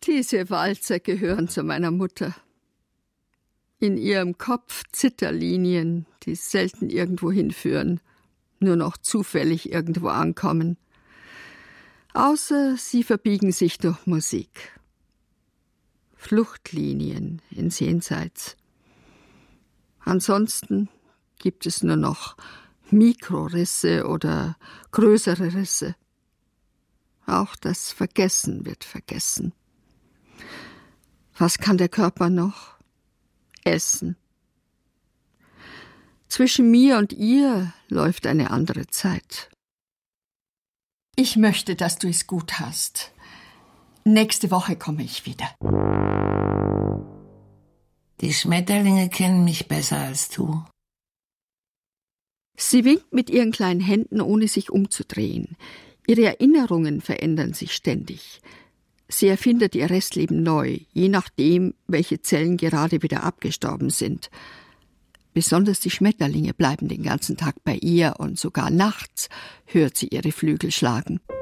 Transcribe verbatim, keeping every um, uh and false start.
Diese Walzer gehören zu meiner Mutter. In ihrem Kopf Zitterlinien, die selten irgendwo hinführen, nur noch zufällig irgendwo ankommen. Außer sie verbiegen sich durch Musik. Fluchtlinien ins Jenseits. Ansonsten gibt es nur noch Mikrorisse oder größere Risse. Auch das Vergessen wird vergessen. Was kann der Körper noch? Essen. Zwischen mir und ihr läuft eine andere Zeit. Ich möchte, dass du es gut hast. Nächste Woche komme ich wieder. Die Schmetterlinge kennen mich besser als du. Sie winkt mit ihren kleinen Händen, ohne sich umzudrehen. Ihre Erinnerungen verändern sich ständig. Sie erfindet ihr Restleben neu, je nachdem, welche Zellen gerade wieder abgestorben sind. Besonders die Schmetterlinge bleiben den ganzen Tag bei ihr und sogar nachts hört sie ihre Flügel schlagen.